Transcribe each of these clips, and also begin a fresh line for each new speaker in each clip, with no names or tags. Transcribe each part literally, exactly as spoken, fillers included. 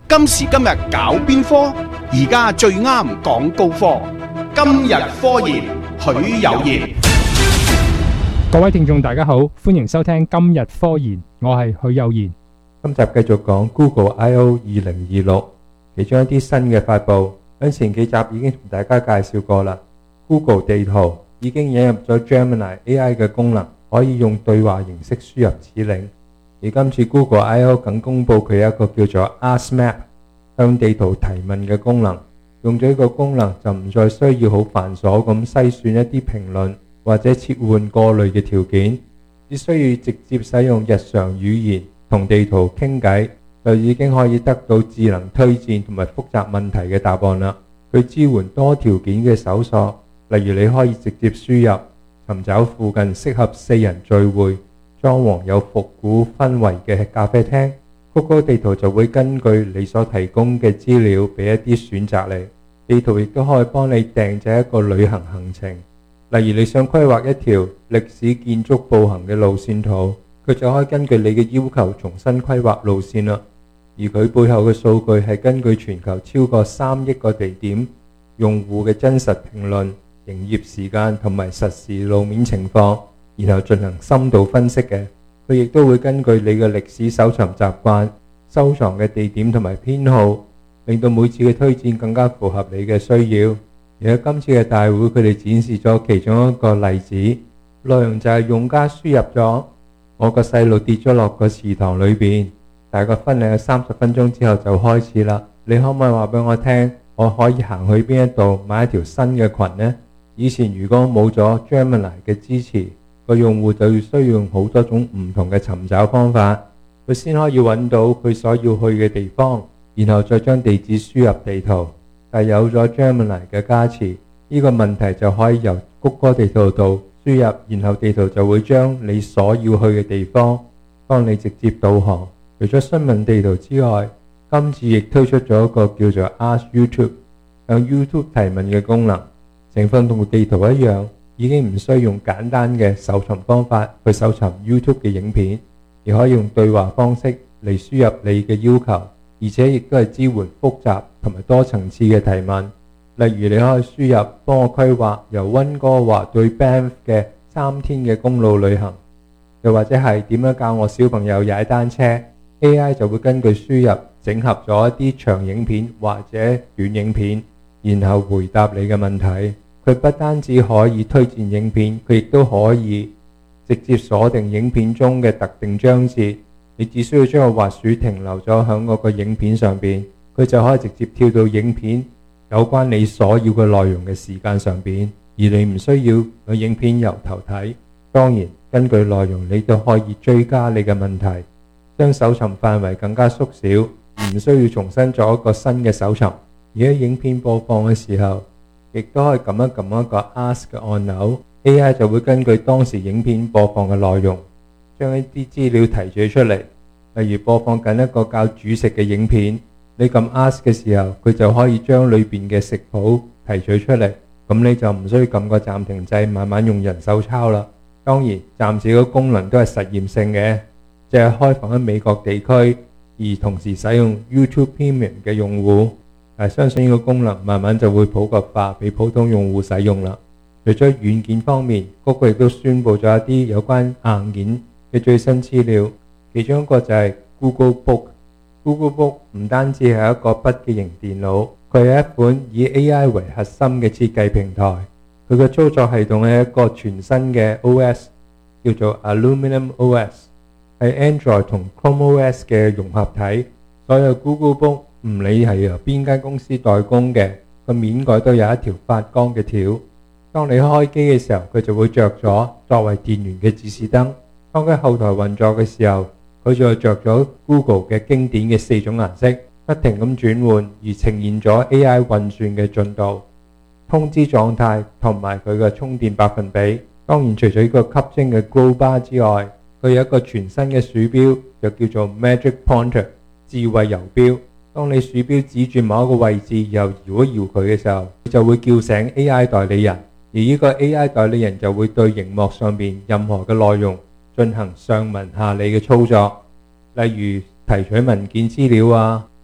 今時今日搞邊科？而家最啱講高科。今日科研，許有業。
各位聽眾大家好，歡迎收聽今日科研，我係許有賢。
今集繼續講 Google I O 二零二六，其中一啲新嘅發布，喺前幾集已經同大家介紹過啦。Google 地圖已經引入咗 Gemini A I 嘅功能，可以用對話形式輸入指令。而今次 Google I O 更公佈佢有一個叫做 Ask Map 向地圖提問嘅功能。用咗呢個功能就唔再需要好繁瑣咁篩選一啲評論或者切換過濾嘅條件，只需要直接使用日常語言同地圖傾偈，就已經可以得到智能推薦同埋複雜問題嘅答案啦。佢支援多條件嘅搜索，例如你可以直接輸入尋找附近適合四人聚會、裝潢有復古氛圍嘅咖啡廳，谷歌地圖就會根據你所提供嘅資料俾一啲選擇你。地圖亦都可以幫你訂製一個旅行行程，例如你想規劃一條歷史建築步行嘅路線圖，佢就可以根據你嘅要求重新規劃路線啦。而佢背後嘅數據係根據全球超過三億個地點用戶嘅真實評論、營業時間同埋實時路面情況，然後進行深度分析嘅。佢亦都會根據你嘅歷史搜尋習慣、收藏嘅地點同埋編號，令到每次嘅推薦更加符合你嘅需要。而喺今次嘅大會，佢哋展示咗其中一個例子，內容就係用家輸入咗我個細路跌咗落個池塘裏邊，大概分零三十分鐘之後就開始啦。你可唔可以話俾我聽，我可以行去邊一度買一條新嘅裙呢？以前如果冇咗 Gemini 嘅支持，個用戶就要需要用好多種唔同嘅尋找方法，佢先可以揾到佢所要去嘅地方，然後再將地址輸入地圖。但有咗 Gemini 嘅加持，呢個問題就可以由谷歌地圖度輸入，然後地圖就會將你所要去嘅地方幫你直接導航。除咗詢問地圖之外，今次亦推出咗一個叫做 Ask YouTube 向 YouTube 提問嘅功能，情況同地圖一樣，已經唔需要用簡單嘅搜尋方法去搜尋 YouTube 嘅影片，而可以用對話方式嚟輸入你嘅要求，而且亦都係支援複雜同埋多層次嘅提問。例如你可以輸入幫我規劃由溫哥華對 Banff 嘅三天嘅公路旅行，又或者係點樣教我小朋友踩單車， A I 就會根據輸入整合咗一啲長影片或者短影片，然後回答你嘅問題。佢不單止可以推薦影片，佢亦都可以直接鎖定影片中嘅特定章節。你只需要將個滑鼠停留咗喺嗰個影片上邊，佢就可以直接跳到影片有關你所要嘅內容嘅時間上邊，而你唔需要個影片由頭睇。當然，根據內容你都可以追加你嘅問題，將搜尋範圍更加縮小，唔需要重新做一個新嘅搜尋。而喺影片播放嘅時候，亦都可以撳一撳一個 Ask 嘅按鈕， A I 就會根據當時影片播放嘅內容，將一啲資料提取出嚟。例如播放緊一個教煮食嘅影片，你撳 Ask 嘅時候，佢就可以將裏邊嘅食譜提取出嚟，咁你就唔需要撳個暫停掣，慢慢用人手抄啦。當然，暫時個功能都係實驗性嘅，即係開放喺美國地區，而同時使用 YouTube Premium 嘅用戶。但相信呢個功能慢慢就會普及化，俾普通用戶使用啦。除咗軟件方面，谷歌亦都宣布咗一啲有關硬件嘅最新資料，其中一個就係 Google Book。Google Book 唔單止係一個筆記型電腦，佢係一款以 A I 為核心嘅設計平台。佢嘅操作系統係一個全新嘅 O S， 叫做 Aluminum O S， 係 Android 同 Chrome O S 嘅融合體。所有 Google Book唔理係由邊間公司代工嘅，個面蓋都有一條發光嘅條。當你開機嘅時候，佢就會着咗作為電源嘅指示燈。當佢後台運作嘅時候，佢就着咗 Google 嘅經典嘅四種顏色，不停咁轉換，而呈現咗 A I 運算嘅進度、通知狀態同埋佢嘅充電百分比。當然，除咗呢個吸睛嘅 Glow Bar 之外，佢有一個全新嘅鼠標，就叫做 Magic Pointer 智慧游標。當你鼠標指住某一個位置，又搖一搖佢嘅時候，就會叫醒 A I 代理人，而呢個 A I 代理人就會對熒幕上邊任何嘅內容進行上文下理嘅操作，例如提取文件資料啊，或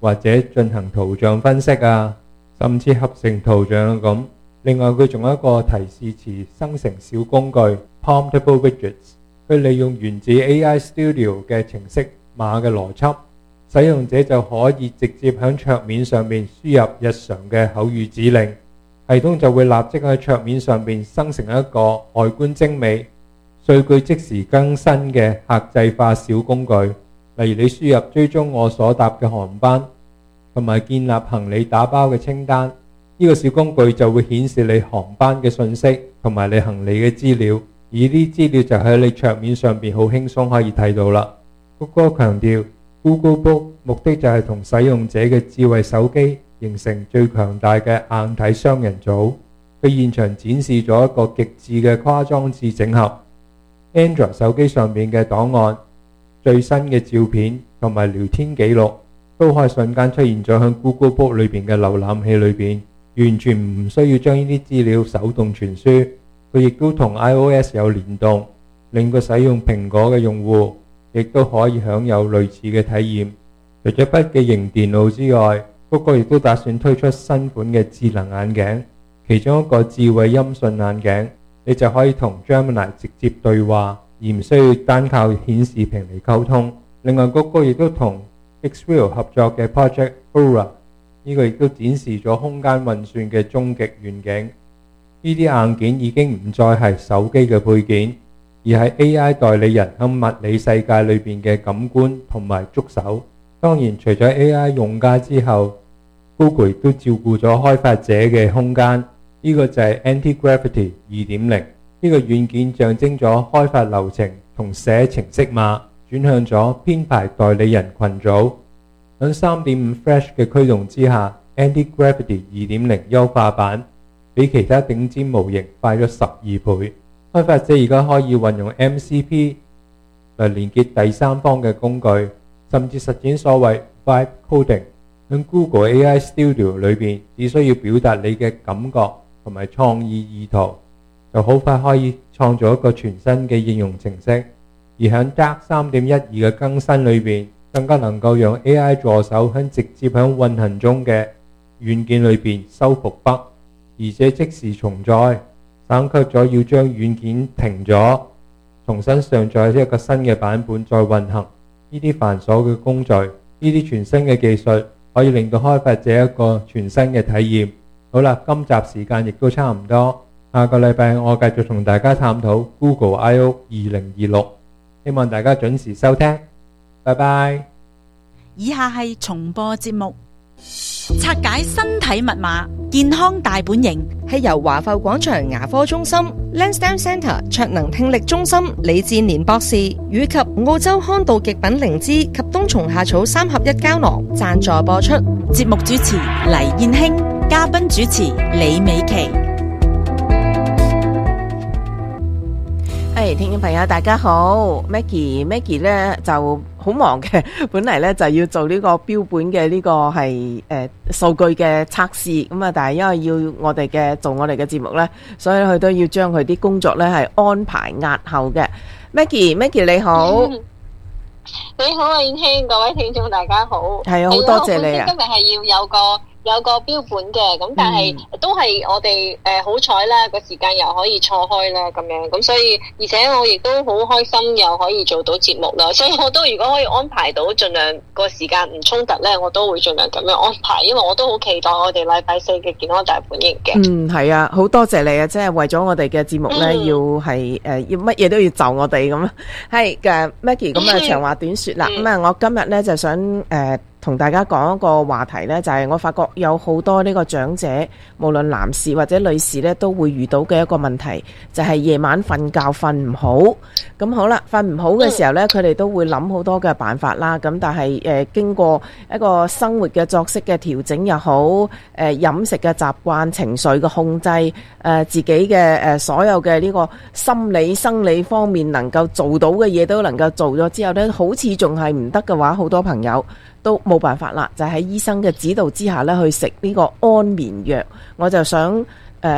或者進行圖像分析啊，甚至合成圖像咁。另外佢仲有一個提示詞生成小工具 Promptable Widgets， 佢利用源自 A I Studio 嘅程式碼嘅邏輯，使用者就可以直接喺桌面上面輸入日常嘅口語指令，系統就會立即喺桌面上面生成一個外觀精美、數據即時更新嘅客製化小工具。例如你輸入追蹤我所搭嘅航班，同埋建立行李打包嘅清單，呢個小工具就會顯示你航班嘅信息同埋你行李嘅資料，而呢啲資料就喺你桌面上邊好輕鬆可以睇到啦。谷歌強調 Google Book 目的就係同使用者嘅智慧手機形成最強大嘅硬體雙人組。佢現場展示咗一個極致嘅跨裝置整合 Android 手機上面嘅檔案、最新嘅照片同埋聊天記錄都可以瞬間出現咗喺 Google Book 裏邊嘅瀏覽器裏邊，完全唔需要將呢啲資料手動傳輸。佢亦都同 iOS 有聯動，令個使用蘋果嘅用戶亦都可以享有類似嘅體驗。除咗筆記型電腦之外，谷歌亦都打算推出新款嘅智能眼鏡，其中一個智慧音訊眼鏡，你就可以同 Gemini 直接對話，而唔需要單靠顯示屏嚟溝通。另外，谷歌亦都同 Xreal 合作嘅 Project Aura， 呢個亦都展示咗空間運算嘅終極願景。呢啲硬件已經唔再係手機嘅配件，而係 A I 代理人喺物理世界裏邊嘅感官同埋觸手。當然，除咗 A I 用家之後， Google 亦都照顧咗開發者嘅空間。呢個就係 Anti-Gravity 二點零，呢個軟件象徵咗開發流程同寫程式碼轉向咗編排代理人群組。喺 三點五 Flash 嘅驅動之下， Anti-Gravity 二點零優化版比其他頂尖模型快咗十二倍。開發者而家可以運用 M C P 嚟連結第三方嘅工具，甚至實踐所謂 Vibe Coding。喺 Google A I Studio 裏邊，只需要表達你嘅感覺同埋創意意圖，就好快可以創造一個全新嘅應用程式。而喺 Dark 三點一二嘅更新裏邊，更加能夠讓 A I 助手喺直接喺運行中嘅軟件裏邊修復 bug， 而且即時重載，省卻咗要將軟件停咗，重新上載一個新嘅版本再運行呢啲繁瑣嘅工序。呢啲全新嘅技術可以令到開發者一個全新嘅體驗。好啦，今集時間亦都差唔多，下個禮拜我繼續同大家探討 Google I O 二零二六，希望大家準時收聽，拜拜。
以下係重播節目，拆解身體密碼，健康大本營，
係由華埠廣場牙科中心 Lansdowne Centre 卓能聽力中心李志年博士以及澳洲康道極品靈芝及冬蟲夏草三合一膠囊贊助播出。
節目主持黎燕興，嘉賓主持李美琪。
誒，聽眾朋友大家好 ，Maggie Maggie 咧就好忙嘅，本嚟咧就要做呢個標本嘅呢個係誒數據嘅測試，咁啊，但係因為要我哋嘅做我哋嘅節目咧，所以佢都要將佢啲工作咧係安排押後嘅。Maggie Maggie 你好，
嗯、你好啊，燕卿，各位聽眾大家好，
係啊，好多謝你啊，
今日係要有個。有個標本嘅，咁但係都係我哋誒好彩啦，個時間又可以錯開啦，咁樣咁所以，而且我亦都好開心又可以做到節目啦，所以我都如果可以安排到，盡量個時間唔衝突咧，我都會盡量咁樣安排，因為我都好期待我哋禮拜四嘅健康大本營嘅。
嗯，係啊，好多謝你啊，即係為咗我哋嘅節目咧，嗯、要係誒、呃、要乜嘢都要就我哋咁。係嘅 Maggie， 咁啊長話短說啦，咁啊、嗯、我今日咧就想誒。呃同大家講一個話題呢，就係我發覺有好多呢個長者，無論男士或者女士呢，都會遇到嘅一個問題，就係夜晚瞓覺瞓唔好。咁好啦，瞓唔好嘅時候呢，佢哋都會諗好多嘅辦法啦。咁但係誒經過一個生活嘅作息嘅調整又好，誒飲食嘅習慣、情緒嘅控制，誒自己嘅誒所有嘅呢個心理生理方面能夠做到嘅嘢都能夠做咗之後呢，好似仲係唔得嘅話，好多朋友都冇辦法啦，就喺醫生嘅指導之下咧，去食呢個安眠藥。我就想誒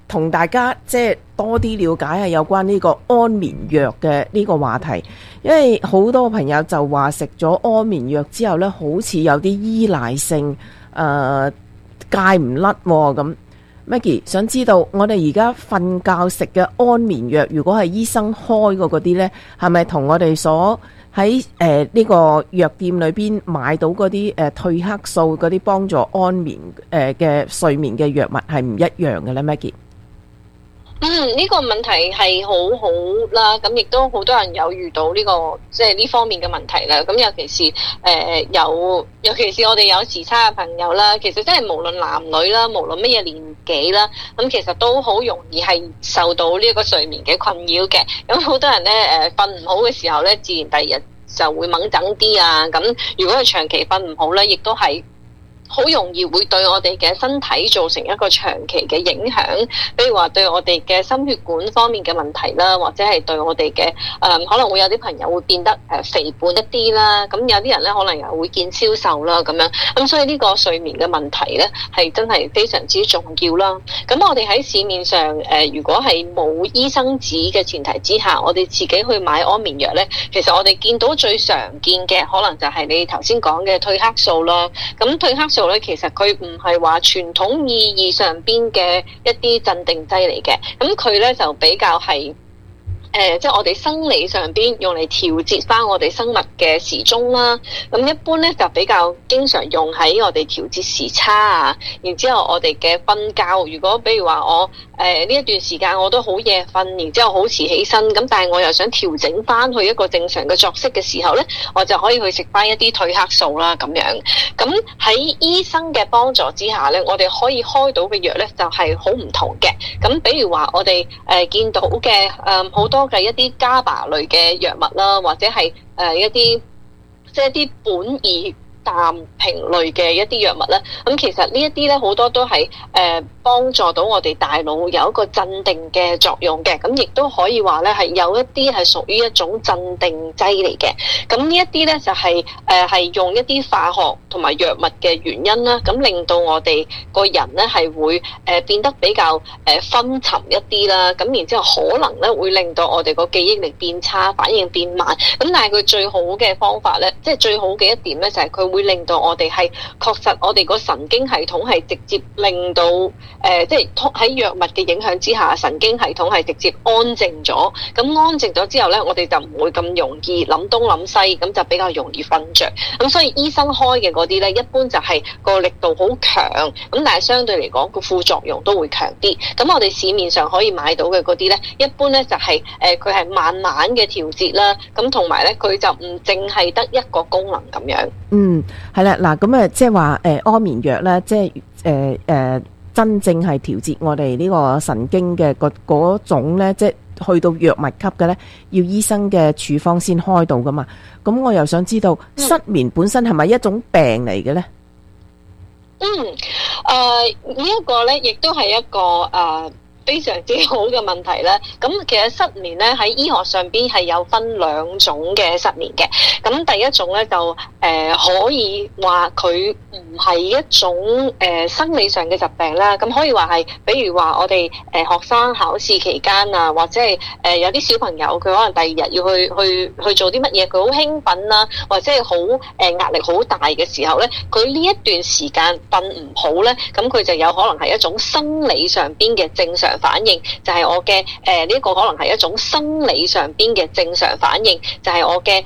同大家即係多啲了解係有關呢個安眠藥嘅呢個話題，因為好多朋友就話食咗安眠藥之後呢，好似有啲依賴性，誒、呃、戒唔甩咁。Maggie 想知道我哋而家瞓覺食嘅安眠藥，如果係醫生開過嗰啲呢，係咪同我哋所喺誒呢個藥店裏邊買到嗰啲誒褪黑素嗰啲幫助安眠誒嘅、呃、睡眠嘅藥物係唔一樣嘅呢？ Maggie？
嗯，呢、這個問題係好好啦，咁亦都好多人有遇到呢、這個即係呢方面嘅問題啦。咁尤其是誒、呃、有，尤其是我哋有時差嘅朋友啦，其實真係無論男女啦，無論乜嘢年紀啦，咁其實都好容易係受到呢一個睡眠嘅困擾嘅。咁好多人咧誒瞓唔好嘅時候咧，自然第二日就會猛整啲啊。咁如果係長期瞓唔好咧，亦都係好容易會對我哋嘅身體造成一個長期嘅影響，比如話對我哋嘅心血管方面嘅問題啦，或者係對我哋嘅誒可能會有啲朋友會變得誒、呃、肥胖一啲啦，咁有啲人咧可能又會見消瘦啦咁樣，咁所以呢個睡眠嘅問題咧係真係非常之重要啦。咁我哋喺市面上誒、呃、如果係冇醫生紙嘅前提之下，我哋自己去買安眠藥咧，其實我哋見到最常見嘅可能就係你頭先講嘅褪黑素啦。咁褪黑素咧，其實佢唔係話傳統意義上邊嘅一啲鎮定劑嚟嘅，咁佢咧就比較係誒、呃，即係我哋生理上邊用嚟調節翻我哋生物嘅時鐘啦。咁一般咧就比較經常用喺我哋調節時差啊，然之後我哋嘅瞓覺。如果比如話我誒呢、呃、一段時間我都好夜瞓，然之後好遲起身，咁但係我又想調整翻去一個正常嘅作息嘅時候咧，我就可以去食翻一啲褪黑素啦咁樣。咁喺醫生嘅幫助之下咧，我哋可以開到嘅藥咧就係好唔同嘅。咁比如話我哋誒、呃、見到嘅誒好多嘅一啲加巴類嘅藥物啦，或者係誒、呃、一啲即係一啲苯二氮平類嘅一啲藥物咧，咁其實呢一啲咧好多都係誒幫助到我哋大腦有一個鎮定嘅作用嘅，咁亦都可以話咧係有一啲係屬於一種鎮定劑嚟嘅。咁呢一啲咧就係誒係用一啲化學同埋藥物嘅原因啦，咁令到我哋個人咧係會誒變得比較誒昏沉一啲啦，咁然之後可能咧會令到我哋個記憶力變差，反應變慢。咁但係佢最好嘅方法咧，即係最好嘅一點咧就係佢會令到我哋係確實我哋個神經系統係直接令到誒、呃、即係喺藥物嘅影響之下，神經系統係直接安靜咗。咁安靜咗之後咧，我哋就唔會咁容易諗東諗西，咁就比較容易瞓着。咁所以醫生開嘅嗰啲咧，一般就係個力度好強，咁但係相對嚟講個副作用都會強啲。咁我哋市面上可以買到嘅嗰啲咧，一般咧就係誒佢係慢慢嘅調節啦，咁同埋咧佢就唔淨係得一個功能咁樣。
嗯，係啦，嗱咁啊，即係話誒安眠藥咧，即係誒誒真正係調節我哋呢個神經嘅嗰嗰種咧，即係去到藥物級嘅咧，要醫生嘅處方先開到噶嘛。咁我又想知道失眠本身係咪一種病嚟嘅咧？
嗯，誒、呃這個、呢一個咧，亦都係一個誒。呃非常之好嘅問題咧，咁其實失眠咧喺醫學上邊係有分兩種嘅失眠嘅。咁第一種咧就誒、呃、可以話佢唔係一種誒、呃、生理上嘅疾病啦。咁可以話係，比如話我哋誒、呃、學生考試期間啊，或者係誒、呃、有啲小朋友佢可能第二日要去去去做啲乜嘢，佢好興奮啦，或者係好誒壓力好大嘅時候咧，佢呢一段時間瞓唔好咧，咁佢就有可能係一種生理上邊嘅正常反應，就係、是、我嘅誒呢個可能係一種生理上邊嘅正常反應，就係、是、我嘅